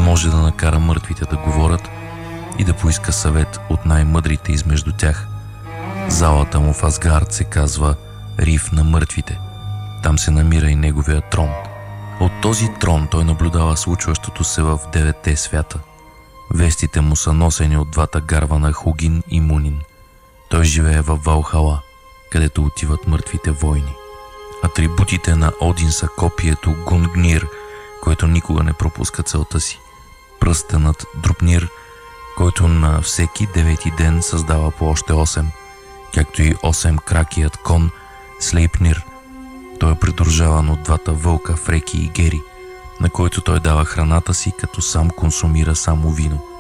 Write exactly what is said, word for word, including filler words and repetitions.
може да накара мъртвите да говорят и да поиска съвет от най-мъдрите измежду тях. Залата му в Асгард се казва Рив на мъртвите. Там се намира и неговия трон. От този трон той наблюдава случващото се в деветте свята. Вестите му са носени от двата гарвана Хугин и Мунин. Той живее в Валхала, където отиват мъртвите войни. Атрибутите на Один са копието Гунгнир, който никога не пропуска целта си, пръстенът Друпнир, който на всеки девети ден създава по още осем, както и осем кракият кон Слейпнир. Той е придружаван от двата вълка Фреки и Гери, на който той дава храната си, като сам консумира само вино.